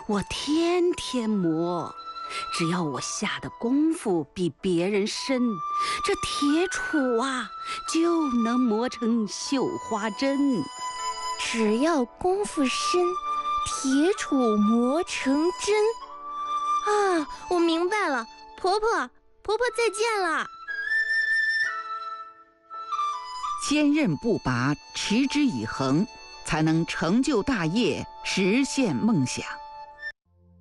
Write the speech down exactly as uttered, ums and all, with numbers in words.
我天天磨，只要我下的功夫比别人深，这铁杵啊就能磨成绣花针。 只要功夫深，铁杵磨成针。啊，我明白了，婆婆，婆婆再见了。 坚韧不拔，持之以恒，才能成就大业，实现梦想。